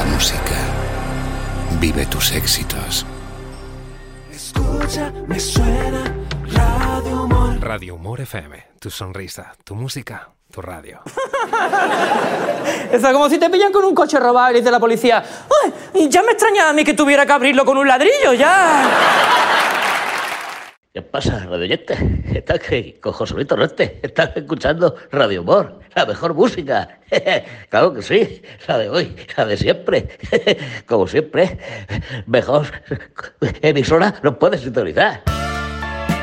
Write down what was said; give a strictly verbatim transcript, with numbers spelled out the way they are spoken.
música. Vive tus éxitos. Escucha, me suena Radio Humor. Radio Humor F M. Tu sonrisa, tu música, tu radio. Es como si te pillan con un coche robado y dice la policía: ¡ay! Ya me extraña a mí que tuviera que abrirlo con un ladrillo, ya. ¿Qué pasa, radioyentes? Estás que con José Luis Torrente. Estás escuchando Radio Humor, la mejor música. Claro que sí, la de hoy, la de siempre. Como siempre, mejor emisora no puedes sintonizar.